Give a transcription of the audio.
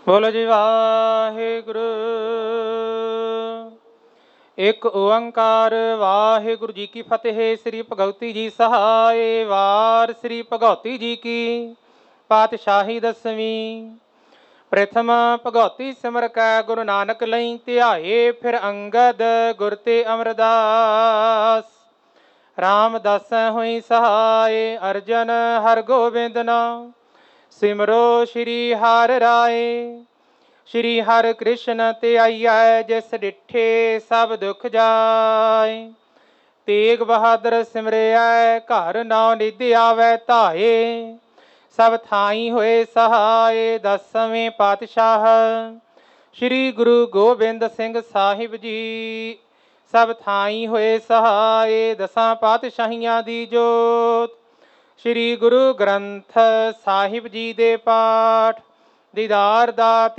ਬੋਲੋ ਜੀ ਵਾਹਿਗੁਰੂ। ਇੱਕ ਓੰਕਾਰ ਵਾਹਿਗੁਰੂ ਜੀ ਕੀ ਫਤਿਹ। ਸ੍ਰੀ ਭਗਵਤੀ ਜੀ ਸਹਾਏ। ਵਾਰ ਸ੍ਰੀ ਭਗਵਤੀ ਜੀ ਕੀ ਪਾਤਸ਼ਾਹੀ ਦਸਵੀਂ। ਪ੍ਰਥਮ ਭਗਵਤੀ ਸਿਮਰ ਕੈ ਗੁਰੂ ਨਾਨਕ ਲਈ ਧਿਆਏ। ਫਿਰ ਅੰਗਦ ਗੁਰ ਤੇ ਅਮਰਦਾਸ। ਰਾਮਦਾਸ ਹੋਈ ਸਹਾਏ। ਅਰਜਨ ਹਰ ਗੋਬਿੰਦ ਨਾਮ ਸਿਮਰੋ ਸ਼੍ਰੀ ਹਰਿ ਰਾਏ। ਸ਼੍ਰੀ ਹਰਿ ਕ੍ਰਿਸ਼ਨ ਤੇ ਆਈਐ। ਜਿਸ ਡਿਠੇ ਸਭ ਦੁਖ ਜਾਏ। ਤੇਗ ਬਹਾਦਰ ਸਿਮਰਿਐ। ਘਰ ਨਾਉ ਨਿਧ ਆਵੈ ਧਾਏ। ਸਭ ਥਾਈ ਹੋਏ ਸਹਾਏ। ਦਸਵੇਂ ਪਾਤਸ਼ਾਹ ਸ਼੍ਰੀ ਗੁਰੂ ਗੋਬਿੰਦ ਸਿੰਘ ਸਾਹਿਬ ਜੀ ਸਭ ਥਾਈ ਹੋਏ ਸਹਾਏ। ਦਸਾਂ ਪਾਤਸ਼ਾਹੀਆਂ ਦੀ ਜੋਤ ਸ਼੍ਰੀ ਗੁਰੂ ਗ੍ਰੰਥ ਸਾਹਿਬ ਜੀ ਦੇ ਪਾਠ ਦੀਦਾਰ ਦਾ